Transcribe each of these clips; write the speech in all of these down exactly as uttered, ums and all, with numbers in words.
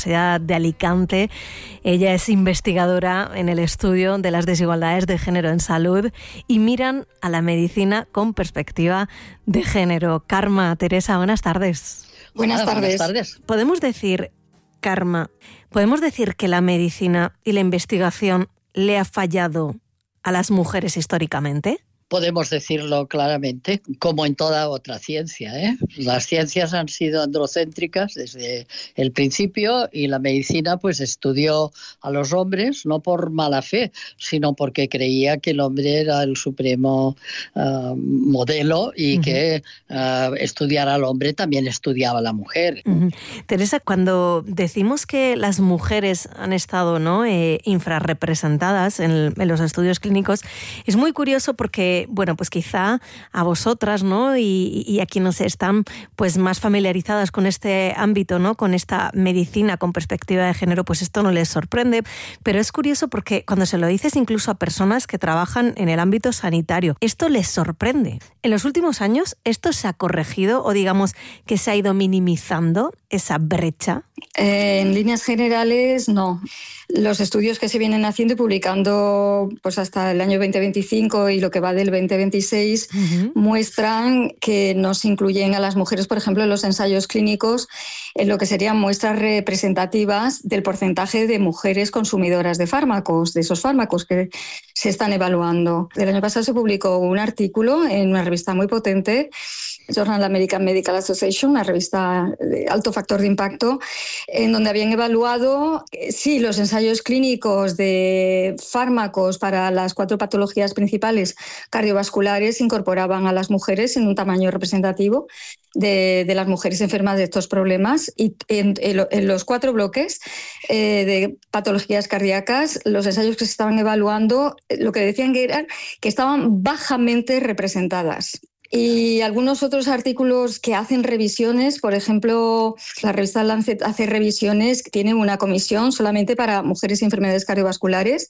Universidad de Alicante. Ella es investigadora en el estudio de las desigualdades de género en salud y miran a la medicina con perspectiva de género. Karma, Teresa, buenas tardes. Buenas tardes. Buenas tardes. Podemos decir, Karma, podemos decir que la medicina y la investigación le ha fallado a las mujeres históricamente. Podemos decirlo claramente, como en toda otra ciencia, ¿eh? Las ciencias han sido androcéntricas desde el principio y la medicina pues estudió a los hombres no por mala fe, sino porque creía que el hombre era el supremo uh, modelo y uh-huh. que uh, estudiar al hombre también estudiaba a la mujer. Uh-huh. Teresa, cuando decimos que las mujeres han estado, ¿no?, eh, infrarrepresentadas en, en los estudios clínicos, es muy curioso porque bueno, pues quizá a vosotras, ¿no?, y, y a quienes están pues más familiarizadas con este ámbito, ¿no?, con esta medicina con perspectiva de género, pues esto no les sorprende, pero es curioso porque cuando se lo dices incluso a personas que trabajan en el ámbito sanitario, esto les sorprende. En los últimos años, ¿esto se ha corregido o digamos que se ha ido minimizando esa brecha? Eh, en líneas generales, no. Los estudios que se vienen haciendo y publicando pues hasta el año veinte veinticinco y lo que va del veinte veintiséis uh-huh. muestran que no se incluyen a las mujeres, por ejemplo, en los ensayos clínicos, en lo que serían muestras representativas del porcentaje de mujeres consumidoras de fármacos, de esos fármacos que se están evaluando. El año pasado se publicó un artículo en una revista muy potente, Journal American Medical Association, una revista de alto factor de impacto, en donde habían evaluado si los ensayos clínicos de fármacos para las cuatro patologías principales cardiovasculares incorporaban a las mujeres en un tamaño representativo de, de las mujeres enfermas de estos problemas, y en, en, en los cuatro bloques eh, de patologías cardíacas, los ensayos que se estaban evaluando, lo que decían que eran que estaban bajamente representadas. Y algunos otros artículos que hacen revisiones, por ejemplo, la revista Lancet hace revisiones, tienen una comisión solamente para mujeres y enfermedades cardiovasculares,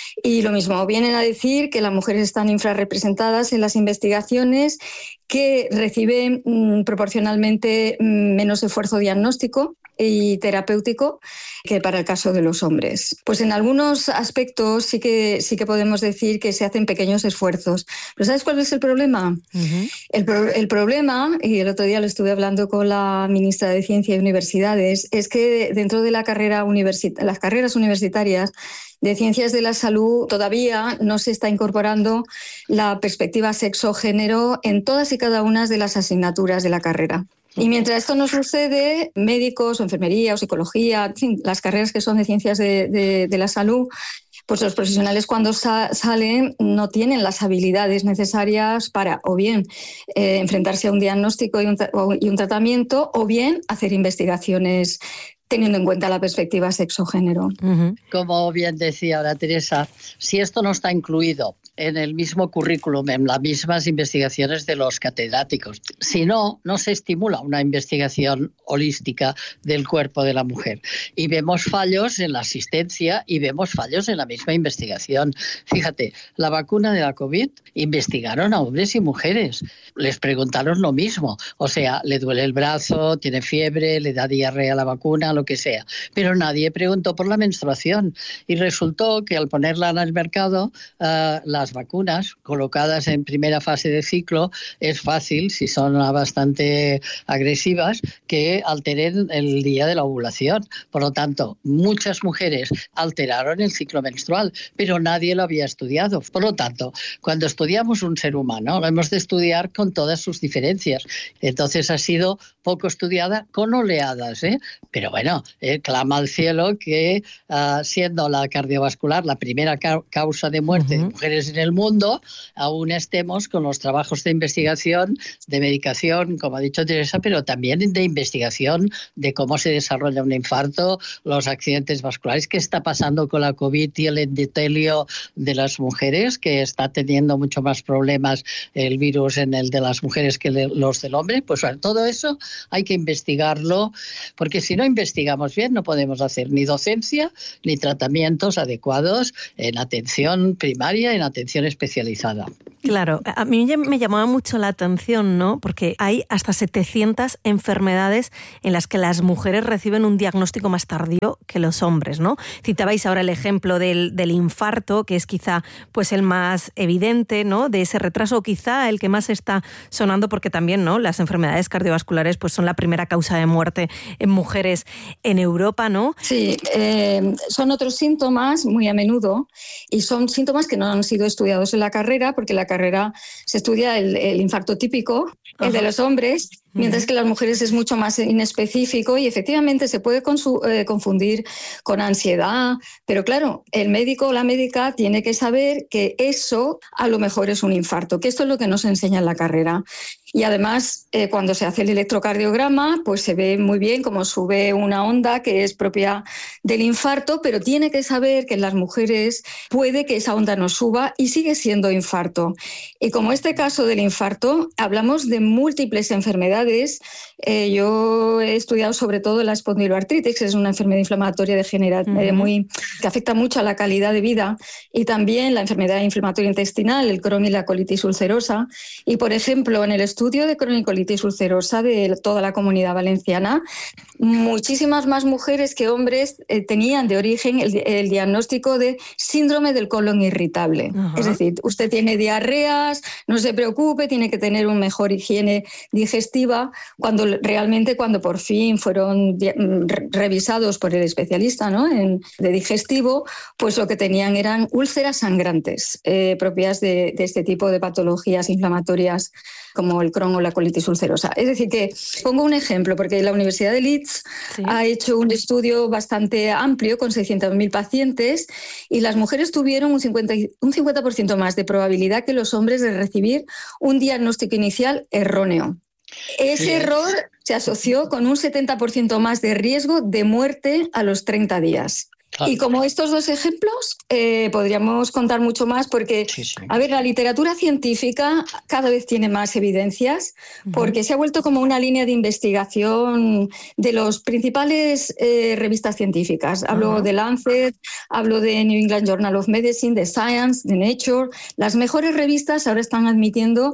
y lo mismo, vienen a decir que las mujeres están infrarrepresentadas en las investigaciones, que reciben mmm, proporcionalmente mmm, menos esfuerzo diagnóstico y terapéutico que para el caso de los hombres. Pues en algunos aspectos sí que, sí que podemos decir que se hacen pequeños esfuerzos. ¿Pero sabes cuál es el problema? Uh-huh. El, pro, el problema, y el otro día lo estuve hablando con la ministra de Ciencia y Universidades, es que dentro de la carrera universit- las carreras universitarias de Ciencias de la Salud todavía no se está incorporando la perspectiva sexo-género en todas y cada una de las asignaturas de la carrera. Y mientras esto no sucede, médicos o enfermería o psicología, en fin, las carreras que son de ciencias de, de, de la salud, pues los profesionales cuando sa- salen no tienen las habilidades necesarias para o bien eh, enfrentarse a un diagnóstico y un, tra- y un tratamiento, o bien hacer investigaciones teniendo en cuenta la perspectiva sexo-género. Uh-huh. Como bien decía ahora Teresa, si esto no está incluido en el mismo currículum, en las mismas investigaciones de los catedráticos, si no, no se estimula una investigación holística del cuerpo de la mujer. Y vemos fallos en la asistencia y vemos fallos en la misma investigación. Fíjate, la vacuna de la COVID investigaron a hombres y mujeres. Les preguntaron lo mismo. O sea, le duele el brazo, tiene fiebre, le da diarrea a la vacuna, lo que sea. Pero nadie preguntó por la menstruación. Y resultó que al ponerla en el mercado, uh, las vacunas colocadas en primera fase de ciclo, es fácil, si son bastante agresivas, que alteren el día de la ovulación. Por lo tanto, muchas mujeres alteraron el ciclo menstrual, pero nadie lo había estudiado. Por lo tanto, cuando estudiamos un ser humano, lo hemos de estudiar con todas sus diferencias. Entonces ha sido poco estudiada con oleadas, ¿eh? Pero bueno, eh, clama al cielo que uh, siendo la cardiovascular la primera ca- causa de muerte uh-huh. de mujeres en el mundo, aún estemos con los trabajos de investigación, de medicación, como ha dicho Teresa, pero también de investigación de cómo se desarrolla un infarto, los accidentes vasculares, qué está pasando con la COVID y el endotelio de las mujeres, que está teniendo mucho más problemas el virus en el de las mujeres que los del hombre. Pues bueno, todo eso hay que investigarlo, porque si no investigamos bien no podemos hacer ni docencia ni tratamientos adecuados en atención primaria, en atención atención especializada. Claro, a mí me llamaba mucho la atención, ¿no? Porque hay hasta setecientas enfermedades en las que las mujeres reciben un diagnóstico más tardío que los hombres, ¿no? Citabais ahora el ejemplo del, del infarto, que es quizá pues el más evidente, ¿no? De ese retraso, o quizá el que más está sonando, porque también, ¿no? Las enfermedades cardiovasculares pues son la primera causa de muerte en mujeres en Europa, ¿no? Sí, eh, son otros síntomas muy a menudo y son síntomas que no han sido estudiados en la carrera, porque la carrera se estudia el, el infarto típico, Ajá. el de los hombres, mientras que las mujeres es mucho más inespecífico y efectivamente se puede consu- eh, confundir con ansiedad, pero claro, el médico o la médica tiene que saber que eso a lo mejor es un infarto, que esto es lo que nos enseña en la carrera. Y además, eh, cuando se hace el electrocardiograma, pues se ve muy bien cómo sube una onda que es propia del infarto, pero tiene que saber que en las mujeres puede que esa onda no suba y sigue siendo infarto. Y como este caso del infarto, hablamos de múltiples enfermedades. Eh, yo he estudiado sobre todo la espondiloartritis, que es una enfermedad inflamatoria degenerativa uh-huh. eh, muy, que afecta mucho a la calidad de vida, y también la enfermedad inflamatoria intestinal, el Crohn y la colitis ulcerosa. Y, por ejemplo, en el estudio estudio de cronicolitis ulcerosa de toda la Comunidad Valenciana, muchísimas más mujeres que hombres eh, tenían de origen el, el diagnóstico de síndrome del colon irritable. Uh-huh. Es decir, usted tiene diarreas, no se preocupe, tiene que tener una mejor higiene digestiva, cuando realmente cuando por fin fueron di- revisados por el especialista, ¿no? en, de digestivo, pues lo que tenían eran úlceras sangrantes eh, propias de, de este tipo de patologías inflamatorias como el Crohn o la colitis ulcerosa. Es decir, que pongo un ejemplo, porque la Universidad de Leeds sí. ha hecho un estudio bastante amplio con seiscientos mil pacientes y las mujeres tuvieron un cincuenta, un cincuenta por ciento más de probabilidad que los hombres de recibir un diagnóstico inicial erróneo. Ese sí. error se asoció con un setenta por ciento más de riesgo de muerte a los treinta días. Claro. Y como estos dos ejemplos, eh, podríamos contar mucho más porque, sí, sí. a ver, la literatura científica cada vez tiene más evidencias porque uh-huh. se ha vuelto como una línea de investigación de las principales eh, revistas científicas. Hablo uh-huh. de Lancet, hablo de New England Journal of Medicine, de Science, de Nature. Las mejores revistas ahora están admitiendo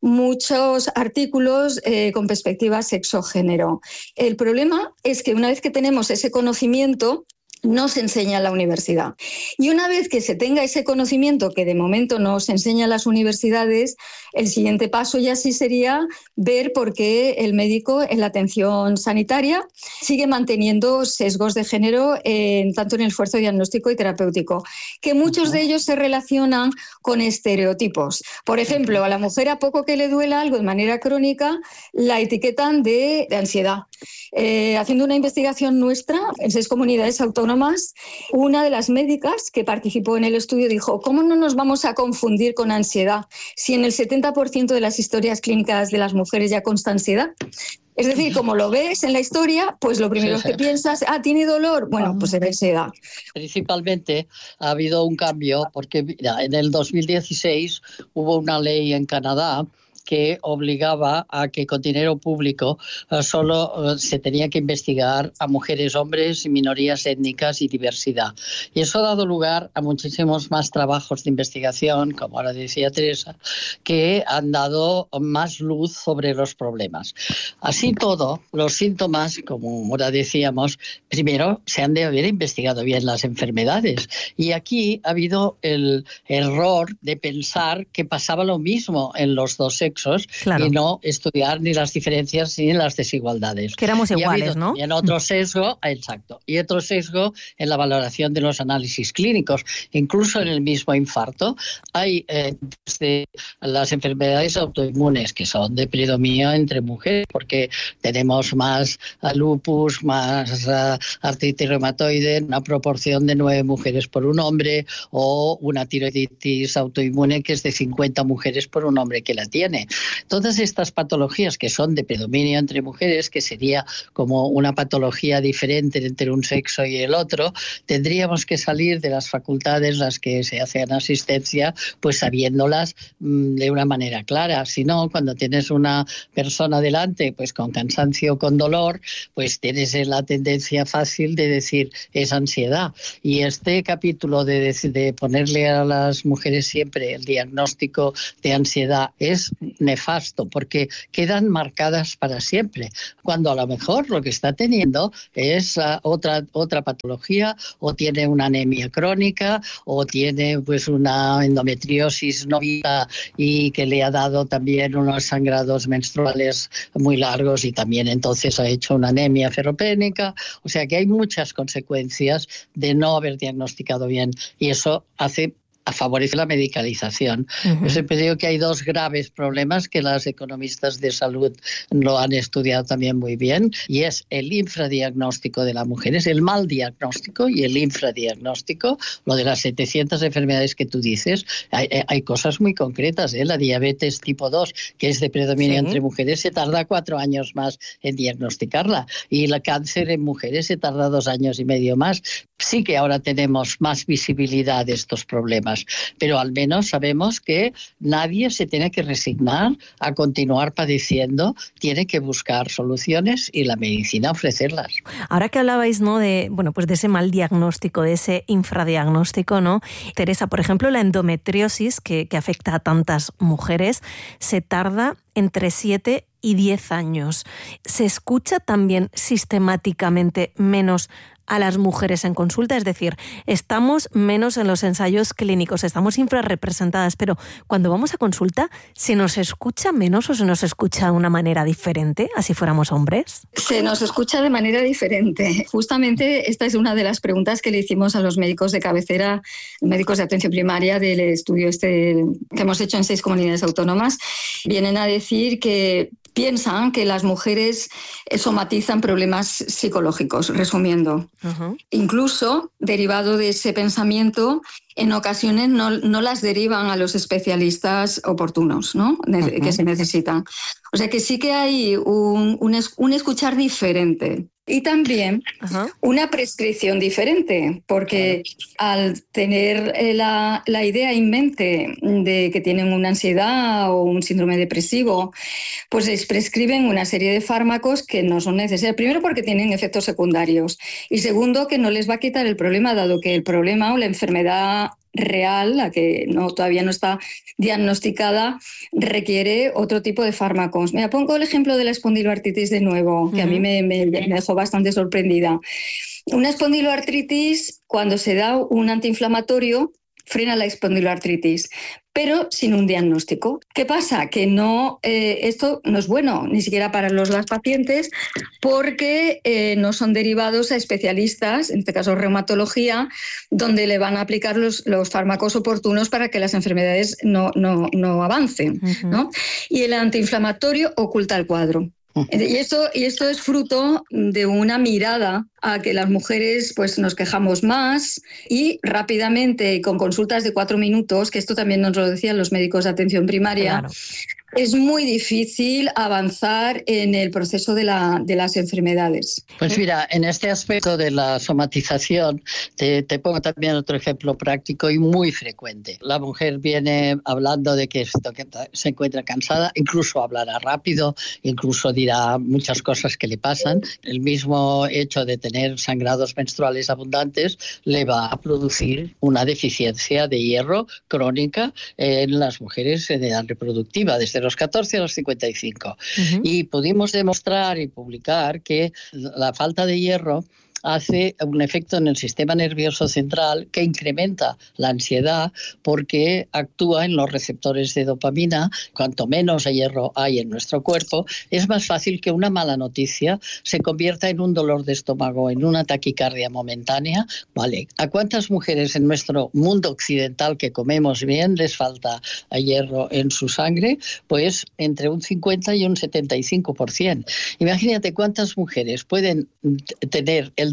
muchos artículos eh, con perspectiva sexo-género. El problema es que una vez que tenemos ese conocimiento, no se enseña en la universidad. Y una vez que se tenga ese conocimiento, que de momento no se enseña en las universidades, el siguiente paso ya sí sería ver por qué el médico en la atención sanitaria sigue manteniendo sesgos de género en, tanto en el esfuerzo diagnóstico y terapéutico, que muchos de ellos se relacionan con estereotipos. Por ejemplo, a la mujer, a poco que le duela algo de manera crónica, la etiquetan de, de ansiedad. Eh, haciendo una investigación nuestra en seis comunidades autónomas, una de las médicas que participó en el estudio dijo: ¿cómo no nos vamos a confundir con ansiedad si en el setenta por ciento de las historias clínicas de las mujeres ya consta ansiedad? Es decir, como lo ves en la historia, pues lo primero sí, sí. que piensas, ah, ¿tiene dolor? Bueno, pues es ansiedad. Principalmente ha habido un cambio porque mira, en el dos mil dieciséis hubo una ley en Canadá que obligaba a que con dinero público uh, solo uh, se tenía que investigar a mujeres, hombres, minorías étnicas y diversidad. Y eso ha dado lugar a muchísimos más trabajos de investigación, como ahora decía Teresa, que han dado más luz sobre los problemas. Así todo, los síntomas, como ahora decíamos, primero se han de haber investigado bien las enfermedades. Y aquí ha habido el error de pensar que pasaba lo mismo en los dos sexos. Claro. Y no estudiar ni las diferencias ni las desigualdades. Que éramos iguales, ¿no? Y en otro sesgo, exacto, y otro sesgo en la valoración de los análisis clínicos. Incluso en el mismo infarto hay eh, desde las enfermedades autoinmunes que son de predominio entre mujeres, porque tenemos más lupus, más uh, artritis reumatoide, una proporción de nueve mujeres por un hombre, o una tiroiditis autoinmune que es de cincuenta mujeres por un hombre que la tiene. tiene. Todas estas patologías que son de predominio entre mujeres, que sería como una patología diferente entre un sexo y el otro, tendríamos que salir de las facultades las que se hacen asistencia, pues sabiéndolas mmm, de una manera clara. Si no, cuando tienes una persona delante pues con cansancio, con dolor, pues tienes la tendencia fácil de decir es ansiedad. Y este capítulo de, de ponerle a las mujeres siempre el diagnóstico de ansiedad es nefasto, porque quedan marcadas para siempre, cuando a lo mejor lo que está teniendo es uh, otra, otra patología, o tiene una anemia crónica, o tiene pues una endometriosis no vista y que le ha dado también unos sangrados menstruales muy largos y también entonces ha hecho una anemia ferropénica. O sea que hay muchas consecuencias de no haber diagnosticado bien, y eso hace favorece la medicalización. Uh-huh. Yo siempre digo que hay dos graves problemas que las economistas de salud lo han estudiado también muy bien, y es el infradiagnóstico de la mujer, es el mal diagnóstico y el infradiagnóstico. Lo de las setecientas enfermedades que tú dices, hay, hay cosas muy concretas, ¿eh? La diabetes tipo dos, que es de predominio sí. entre mujeres, se tarda cuatro años más en diagnosticarla, y el cáncer en mujeres se tarda dos años y medio más. Sí que ahora tenemos más visibilidad de estos problemas, pero al menos sabemos que nadie se tiene que resignar a continuar padeciendo, tiene que buscar soluciones y la medicina ofrecerlas. Ahora que hablabais, ¿no?, de, bueno, pues de ese mal diagnóstico, de ese infradiagnóstico, ¿no? Teresa, por ejemplo, la endometriosis que, que afecta a tantas mujeres se tarda entre siete y diez años. ¿Se escucha también sistemáticamente menos a las mujeres en consulta? Es decir, estamos menos en los ensayos clínicos, estamos infrarrepresentadas, pero cuando vamos a consulta, ¿se nos escucha menos o se nos escucha de una manera diferente, así fuéramos hombres? Se nos escucha de manera diferente. Justamente esta es una de las preguntas que le hicimos a los médicos de cabecera, médicos de atención primaria del estudio este que hemos hecho en seis comunidades autónomas. Vienen a decir que piensan que las mujeres somatizan problemas psicológicos, resumiendo. Uh-huh. Incluso, derivado de ese pensamiento, en ocasiones no, no las derivan a los especialistas oportunos, ¿no? Uh-huh. que se necesitan. O sea que sí que hay un, un, un escuchar diferente. Y también uh-huh. una prescripción diferente, porque al tener la, la idea en mente de que tienen una ansiedad o un síndrome depresivo, pues les prescriben una serie de fármacos que no son necesarios. Primero, porque tienen efectos secundarios, y segundo, que no les va a quitar el problema, dado que el problema o la enfermedad real, la que no, todavía no está diagnosticada, requiere otro tipo de fármacos. Mira, pongo el ejemplo de la espondiloartritis de nuevo, que uh-huh. a mí me, me, me dejó bastante sorprendida. Una espondiloartritis, cuando se da un antiinflamatorio, frena la espondiloartritis, pero sin un diagnóstico. ¿Qué pasa? Que no, eh, esto no es bueno, ni siquiera para los las pacientes, porque eh, no son derivados a especialistas, en este caso reumatología, donde le van a aplicar los, los fármacos oportunos para que las enfermedades no, no, no avancen, uh-huh. ¿no? Y el antiinflamatorio oculta el cuadro. Y esto, y esto es fruto de una mirada a que las mujeres pues, nos quejamos más, y rápidamente, con consultas de cuatro minutos, que esto también nos lo decían los médicos de atención primaria, claro. Es muy difícil avanzar en el proceso de, la, de las enfermedades. Pues mira, en este aspecto de la somatización, te, te pongo también otro ejemplo práctico y muy frecuente. La mujer viene hablando de que, esto, que se encuentra cansada, incluso hablará rápido, incluso dirá muchas cosas que le pasan. El mismo hecho de tener sangrados menstruales abundantes le va a producir una deficiencia de hierro crónica en las mujeres en edad reproductiva, desde los catorce a los cincuenta y cinco. Uh-huh. Y pudimos demostrar y publicar que la falta de hierro hace un efecto en el sistema nervioso central que incrementa la ansiedad, porque actúa en los receptores de dopamina. Cuanto menos hierro hay en nuestro cuerpo, es más fácil que una mala noticia se convierta en un dolor de estómago, en una taquicardia momentánea. Vale, ¿a cuántas mujeres en nuestro mundo occidental que comemos bien les falta hierro en su sangre? Pues entre un cincuenta y un setenta y cinco por ciento. Imagínate cuántas mujeres pueden tener el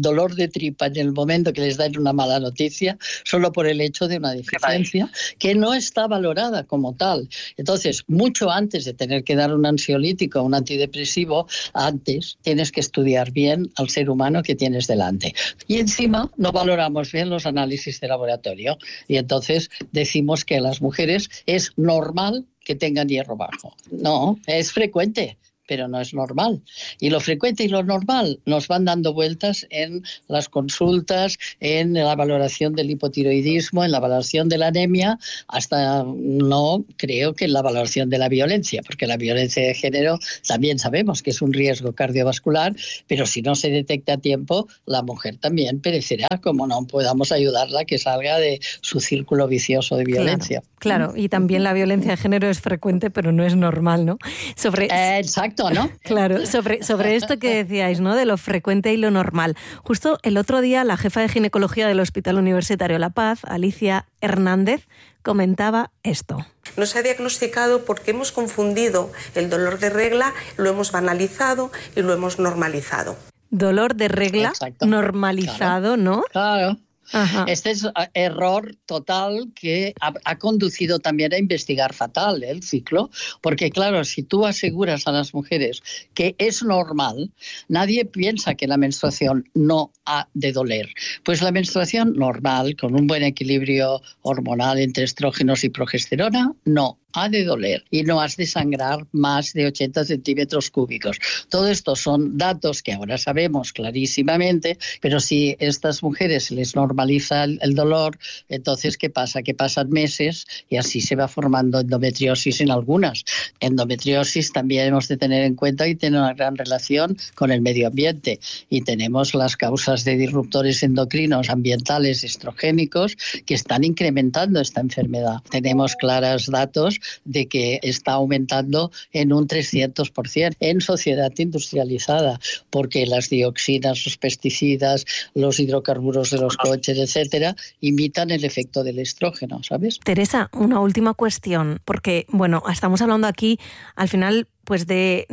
dolor de tripa en el momento que les dan una mala noticia, solo por el hecho de una deficiencia que no está valorada como tal. Entonces, mucho antes de tener que dar un ansiolítico, un antidepresivo, antes tienes que estudiar bien al ser humano que tienes delante. Y encima no valoramos bien los análisis de laboratorio. Y entonces decimos que a las mujeres es normal que tengan hierro bajo. No, es frecuente, pero no es normal. Y lo frecuente y lo normal nos van dando vueltas en las consultas, en la valoración del hipotiroidismo, en la valoración de la anemia, hasta no creo que en la valoración de la violencia, porque la violencia de género también sabemos que es un riesgo cardiovascular, pero si no se detecta a tiempo, la mujer también perecerá, como no podamos ayudarla a que salga de su círculo vicioso de violencia. Claro, claro. Y también la violencia de género es frecuente, pero no es normal, ¿no? Sobre... Eh, exacto. ¿No? Claro, sobre, sobre esto que decíais, ¿no? De lo frecuente y lo normal. Justo el otro día la jefa de ginecología del Hospital Universitario La Paz, Alicia Hernández, comentaba esto. No se ha diagnosticado porque hemos confundido el dolor de regla, lo hemos banalizado y lo hemos normalizado. Dolor de regla Exacto. normalizado, claro. ¿no? Claro. Ajá. Este es error total que ha, ha conducido también a investigar fatal, ¿eh? El ciclo, porque claro, si tú aseguras a las mujeres que es normal, nadie piensa que la menstruación no ha de doler. Pues la menstruación normal, con un buen equilibrio hormonal entre estrógenos y progesterona, no ha de doler y no has de sangrar más de ochenta centímetros cúbicos. Todo esto son datos que ahora sabemos clarísimamente, pero si a estas mujeres se les normaliza el, el dolor, entonces ¿qué pasa? Que pasan meses y así se va formando endometriosis en algunas. Endometriosis también hemos de tener en cuenta y tiene una gran relación con el medio ambiente y tenemos las causas de disruptores endocrinos ambientales estrogénicos que están incrementando esta enfermedad. Tenemos claros datos de que está aumentando en un trescientos por ciento en sociedad industrializada, porque las dioxinas, los pesticidas, los hidrocarburos de los coches, etcétera, imitan el efecto del estrógeno, ¿sabes? Teresa, una última cuestión, porque, bueno, estamos hablando aquí, al final, pues de,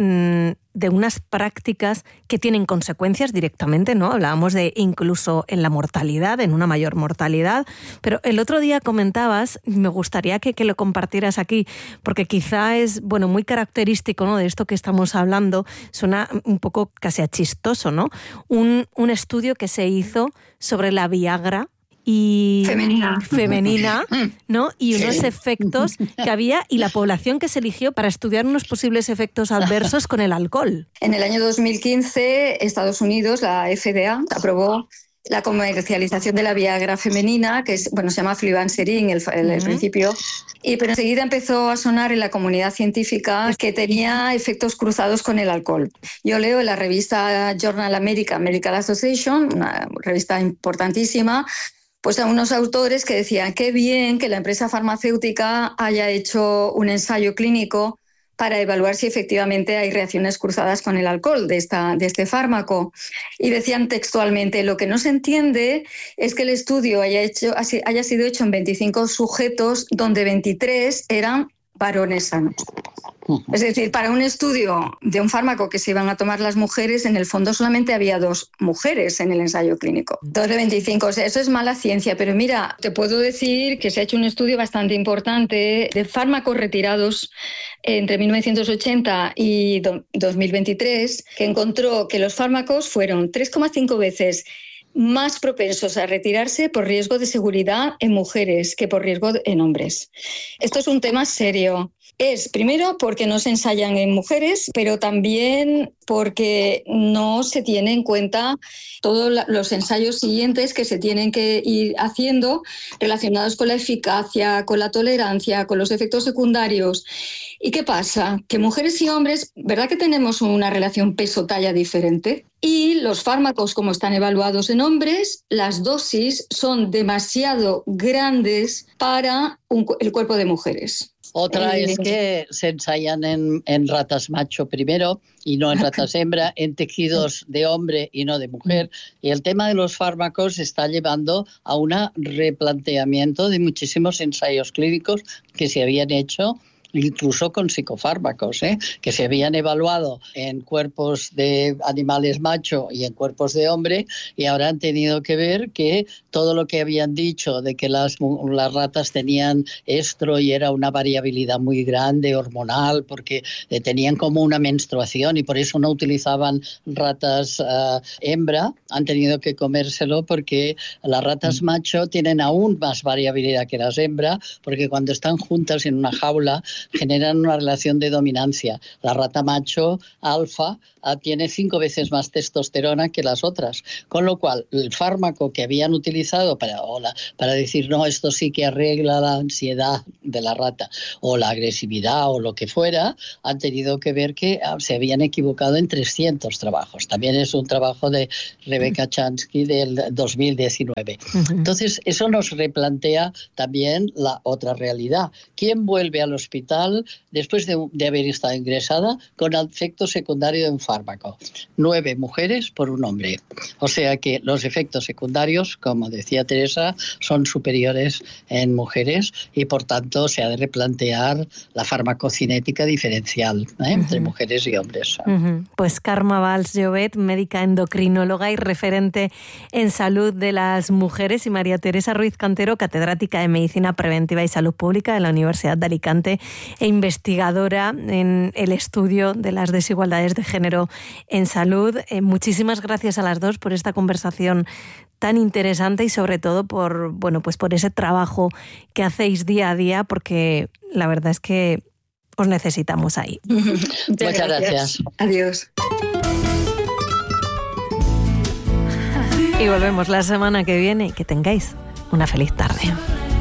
de unas prácticas que tienen consecuencias directamente, ¿no? Hablábamos de incluso en la mortalidad, en una mayor mortalidad, pero el otro día comentabas, y me gustaría que, que lo compartieras aquí, porque quizá es, bueno, muy característico, ¿no?, de esto que estamos hablando, suena un poco casi a chistoso, ¿no? Un, un estudio que se hizo sobre la Viagra, y femenina, femenina ¿no? Y unos sí. efectos que había y la población que se eligió para estudiar unos posibles efectos adversos con el alcohol. En el año dos mil quince, Estados Unidos, la F D A, aprobó la comercialización de la Viagra femenina, que es, bueno, se llama flibanserin el, el, el uh-huh. principio, y pero enseguida empezó a sonar en la comunidad científica que tenía efectos cruzados con el alcohol. Yo leo en la revista Journal American Medical Association, una revista importantísima, pues a unos autores que decían qué bien que la empresa farmacéutica haya hecho un ensayo clínico para evaluar si efectivamente hay reacciones cruzadas con el alcohol de, esta, de este fármaco. Y decían textualmente, lo que no se entiende es que el estudio haya, hecho, haya sido hecho en veinticinco sujetos, donde veintitrés eran varones sanos. Es decir, para un estudio de un fármaco que se iban a tomar las mujeres, en el fondo solamente había dos mujeres en el ensayo clínico. Dos de veinticinco, o sea, eso es mala ciencia, pero mira, te puedo decir que se ha hecho un estudio bastante importante de fármacos retirados entre mil novecientos ochenta y dos mil veintitrés, que encontró que los fármacos fueron tres coma cinco veces más propensos a retirarse por riesgo de seguridad en mujeres que por riesgo en hombres. Esto es un tema serio. Es, primero, porque no se ensayan en mujeres, pero también porque no se tiene en cuenta todos los ensayos siguientes que se tienen que ir haciendo relacionados con la eficacia, con la tolerancia, con los efectos secundarios. ¿Y qué pasa? Que mujeres y hombres, ¿verdad que tenemos una relación peso-talla diferente? Y los fármacos, como están evaluados en hombres, las dosis son demasiado grandes para un, el cuerpo de mujeres. Otra es que se ensayan en, en ratas macho primero y no en ratas hembra, en tejidos de hombre y no de mujer. Y el tema de los fármacos está llevando a un replanteamiento de muchísimos ensayos clínicos que se habían hecho incluso con psicofármacos, ¿eh? que se habían evaluado en cuerpos de animales macho y en cuerpos de hombre, y ahora han tenido que ver que todo lo que habían dicho de que las, las ratas tenían estro y era una variabilidad muy grande hormonal porque eh, tenían como una menstruación y por eso no utilizaban ratas uh, hembra, han tenido que comérselo porque las ratas macho tienen aún más variabilidad que las hembras, porque cuando están juntas en una jaula generan una relación de dominancia. La rata macho alfa tiene cinco veces más testosterona que las otras, con lo cual el fármaco que habían utilizado para, o la, para decir no, esto sí que arregla la ansiedad de la rata o la agresividad o lo que fuera, han tenido que ver que se habían equivocado en trescientos trabajos. También es un trabajo de Rebecca Chansky del dos mil diecinueve. Uh-huh. Entonces eso nos replantea también la otra realidad. ¿Quién vuelve al hospital después de, de haber estado ingresada con efecto secundario de un fármaco? Nueve mujeres por un hombre. O sea que los efectos secundarios, como decía Teresa, son superiores en mujeres y por tanto se ha de replantear la farmacocinética diferencial, ¿eh? uh-huh. entre mujeres y hombres. Uh-huh. Pues Carme Valls Llobet, médica endocrinóloga y referente en salud de las mujeres, y María Teresa Ruiz Cantero, catedrática de Medicina Preventiva y Salud Pública de la Universidad de Alicante e investigadora en el estudio de las desigualdades de género en salud. Eh, muchísimas gracias a las dos por esta conversación tan interesante y sobre todo por, bueno, pues por ese trabajo que hacéis día a día, porque la verdad es que os necesitamos ahí. Muchas, Muchas gracias. gracias. Adiós. Y volvemos la semana que viene y que tengáis una feliz tarde.